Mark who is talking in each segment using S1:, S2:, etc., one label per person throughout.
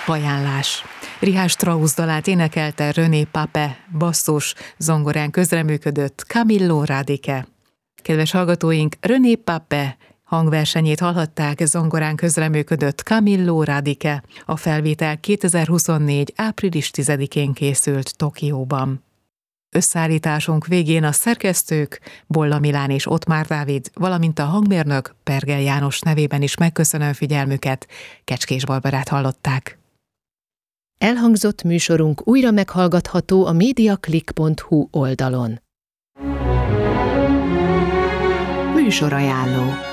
S1: Ajánlás. Richard Strauss dalát énekelte René Pape, basszus, zongorán közreműködött Camillo Radice. Kedves hallgatóink, René Pape hangversenyét hallhatták, zongorán közreműködött Camillo Radice. A felvétel 2024. április 10-én készült Tokióban. Összeállításunk végén a szerkesztők, Bolla Milán és Ottmár Dávid, valamint a hangmérnök Pergel János nevében is megköszönöm figyelmüket. Kecskés Barbarát hallották.
S2: Elhangzott műsorunk újra meghallgatható a mediaclick.hu oldalon. Műsorajánló.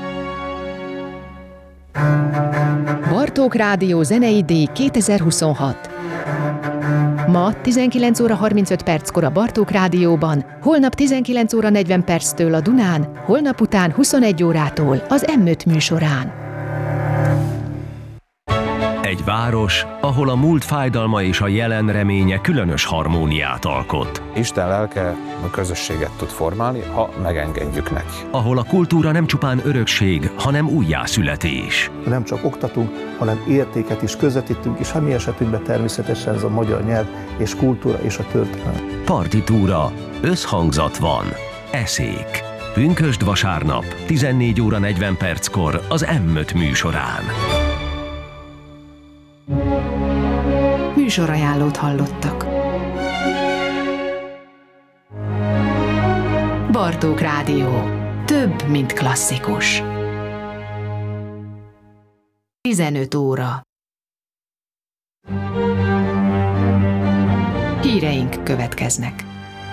S2: Bartók Rádió zenei díj 2026. Ma 19 óra 35 perckor a Bartók Rádióban, holnap 19 óra 40 perctől a Dunán, holnap után 21 órától az M5 műsorán.
S3: Egy város, ahol a múlt fájdalma és a jelen reménye különös harmóniát alkot.
S4: Isten lelke a közösséget tud formálni, ha megengedjük neki.
S3: Ahol a kultúra nem csupán örökség, hanem újjászületés.
S5: Nem csak oktatunk, hanem értéket is közvetítünk, és a mi esetünkben természetesen ez a magyar nyelv és kultúra és a történelem.
S3: Partitúra, összhangzat van, eszék. Pünkösd vasárnap, 14 óra 40 perckor az M5 műsorán.
S2: Műsorajánlót hallottak. Bartók Rádió. Több, mint klasszikus. 15 óra. Híreink következnek.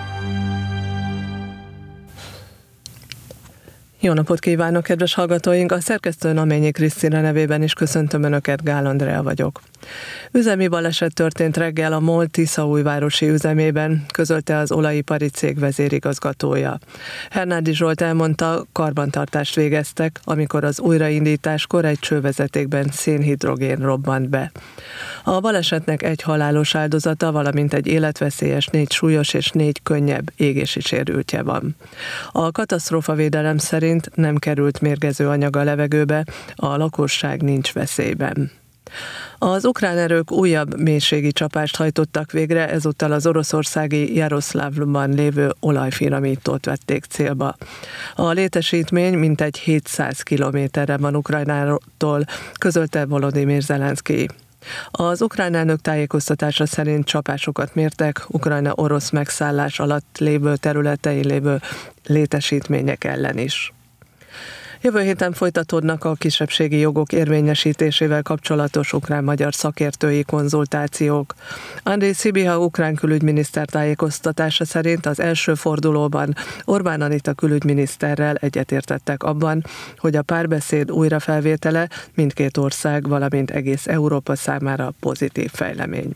S6: Jó napot kívánok, kedves hallgatóink! A szerkesztő Naményi Krisztina nevében is köszöntöm Önöket, Gál Andrea vagyok. Üzemi baleset történt reggel a MOL Tiszaújvárosi üzemében, közölte az olajipari cég vezérigazgatója. Hernádi Zsolt elmondta, karbantartást végeztek, amikor az újraindításkor egy csővezetékben szénhidrogén robbant be. A balesetnek egy halálos áldozata, valamint egy életveszélyes, 4 súlyos és 4 könnyebb égési sérültje van. A katasztrófavédelem szerint nem került mérgező anyag a levegőbe, a lakosság nincs veszélyben. Az ukrán erők újabb mélységi csapást hajtottak végre, ezúttal az oroszországi Jaroszlavlban lévő olajfinomítót vették célba. A létesítmény mintegy 700 kilométerre van Ukrajnától, közölte Volodymyr Zelenszkij. Az ukrán elnök tájékoztatása szerint csapásokat mértek Ukrajna orosz megszállás alatt lévő területein lévő létesítmények ellen is. Jövő héten folytatódnak a kisebbségi jogok érvényesítésével kapcsolatos ukrán-magyar szakértői konzultációk. Andrej Szibiha ukrán külügyminiszter tájékoztatása szerint az első fordulóban Orbán Anita külügyminiszterrel egyetértettek abban, hogy a párbeszéd újrafelvétele mindkét ország, valamint egész Európa számára pozitív fejlemény.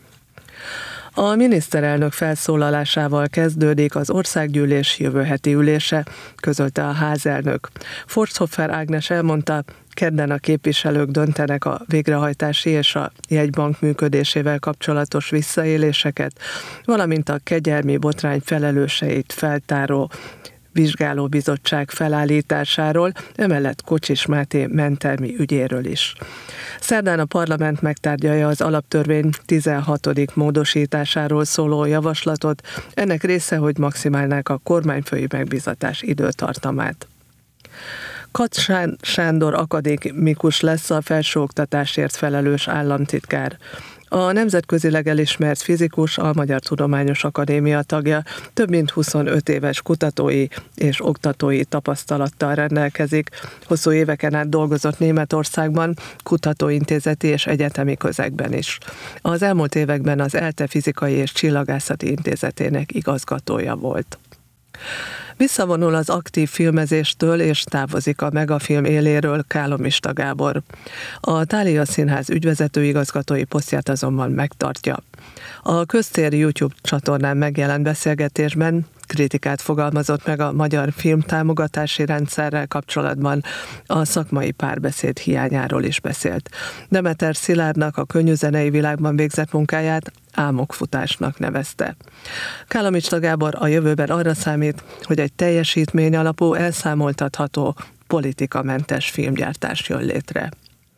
S6: A miniszterelnök felszólalásával kezdődik az országgyűlés jövő heti ülése, közölte a házelnök. Forsthofer Ágnes elmondta, kedden a képviselők döntenek a végrehajtási és a jegybank működésével kapcsolatos visszaéléseket, valamint a kegyelmi botrány felelőseit feltáró vizsgálóbizottság felállításáról, emellett Kocsis Máté mentelmi ügyéről is. Szerdán a parlament megtárgyalja az alaptörvény 16. módosításáról szóló javaslatot, ennek része, hogy maximálnák a kormányfői megbízatás időtartamát. Katz Sándor akadémikus lesz a felsőoktatásért felelős államtitkár. A nemzetközileg elismert fizikus, a Magyar Tudományos Akadémia tagja, több mint 25 éves kutatói és oktatói tapasztalattal rendelkezik. Hosszú éveken át dolgozott Németországban, kutatóintézeti és egyetemi közegben is. Az elmúlt években az ELTE Fizikai és Csillagászati Intézetének igazgatója volt. Visszavonul az aktív filmezéstől és távozik a Megafilm éléről Kálomista Gábor. A Thália Színház ügyvezető igazgatói posztját azonban megtartja. A Köztér YouTube csatornán megjelent beszélgetésben kritikát fogalmazott meg a magyar filmtámogatási rendszerrel kapcsolatban, a szakmai párbeszéd hiányáról is beszélt. Demeter Szilárdnak a könnyűzenei világban végzett munkáját álmokfutásnak nevezte. Kálomista Gábor a jövőben arra számít, hogy egy teljesítmény alapú, elszámoltatható, politikamentes filmgyártás jön létre.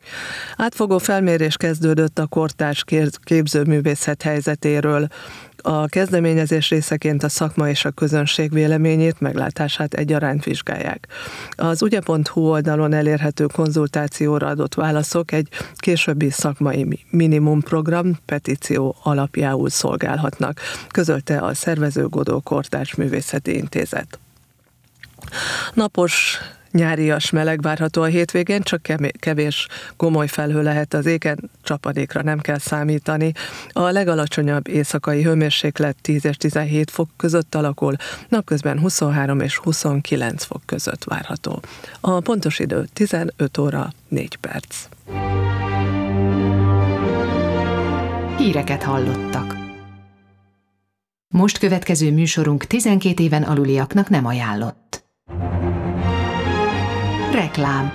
S6: Átfogó felmérés kezdődött a kortárs képzőművészet helyzetéről. A kezdeményezés részeként a szakma és a közönség véleményét, meglátását egyaránt vizsgálják. Az ugye.hu oldalon elérhető konzultációra adott válaszok egy későbbi szakmai minimumprogram petíció alapjául szolgálhatnak, közölte a szervező Godó Kortárs Művészeti Intézet. Napos, nyárias meleg várható a hétvégén, csak kevés gomoly felhő lehet az égen, csapadékra nem kell számítani. A legalacsonyabb éjszakai hőmérséklet 10 és 17 fok között alakul, napközben 23 és 29 fok között várható. A pontos idő 15 óra 4 perc.
S2: Híreket hallottak. Most következő műsorunk 12 éven aluliaknak nem ajánlott. Reklám.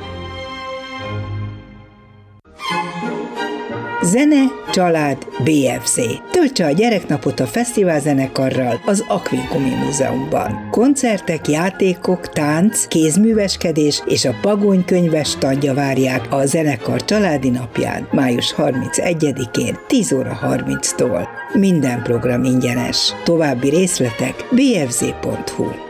S7: Zene, család, BFC. Töltse a gyereknapot a fesztiválzenekarral az Akvinkumi Múzeumban. Koncertek, játékok, tánc, kézműveskedés és a Pagony könyves standja várják a zenekar családi napján, május 31-én 10 óra 30-tól. Minden program ingyenes. További részletek bfz.hu.